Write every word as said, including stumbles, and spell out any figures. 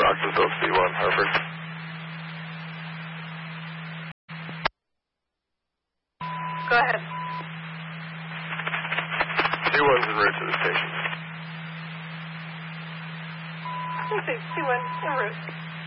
Stockton, Phillips B one, Hartford. Go ahead. Two one's en route to the station. Let's see, two one en route.